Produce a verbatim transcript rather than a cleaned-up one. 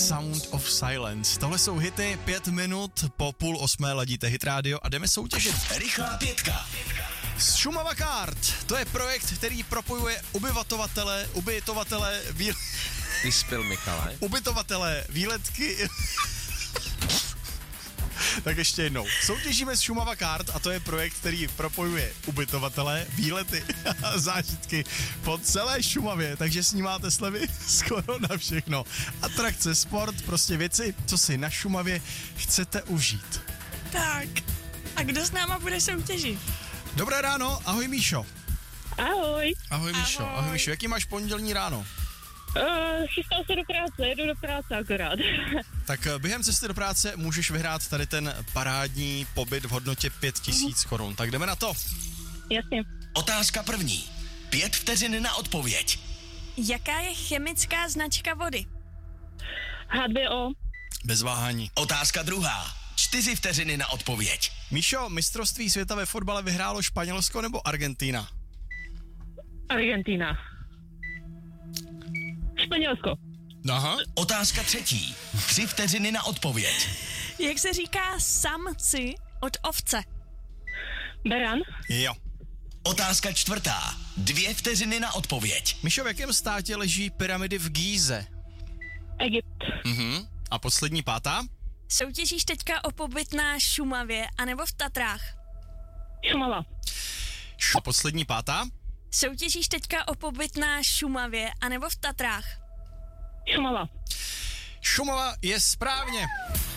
Sound of Silence. Tohle jsou hity, pět minut po půl osmé ladíte Hit Radio a jdeme soutěžit. Rychlá pětka. Šumava Kart, to je projekt, který propojuje ubytovatele, ubytovatele, výl... Vyspěl Michale. ubytovatele, výletky... Tak ještě jednou. Soutěžíme s Šumava Kart a to je projekt, který propojuje ubytovatele, výlety a zážitky po celé Šumavě, takže s ním máte slevy skoro na všechno. Atrakce, sport, prostě věci, co si na Šumavě chcete užít. Tak, a kdo s náma bude soutěžit? Dobré ráno, ahoj Míšo. Ahoj. Ahoj Míšo, ahoj, ahoj Míšo, jaký máš pondělní ráno? Uh, chystám se do práce, jedu do práce akorát. Tak během cesty do práce můžeš vyhrát tady ten parádní pobyt v hodnotě pět tisíc korun. Tak jdeme na to. Jasně. Otázka první. Pět vteřin na odpověď. Jaká je chemická značka vody? H dvě O. Bez váhání. Otázka druhá. Čtyři vteřiny na odpověď. Míšo, mistrovství světa ve fotbale vyhrálo Španělsko nebo Argentina? Argentina. Španělsko. Aha. Otázka třetí. Tři vteřiny na odpověď. Jak se říká samci od ovce? Beran. Jo. Otázka čtvrtá. Dvě vteřiny na odpověď. Míšo, v jakém státě leží pyramidy v Gíze? Egypt. Mhm. A poslední pátá? Soutěžíš teďka o pobyt na Šumavě anebo v Tatrách? Šumava. A poslední pátá? Soutěžíš teďka o pobyt na Šumavě anebo v Tatrách? Šumava. Šumava je správně.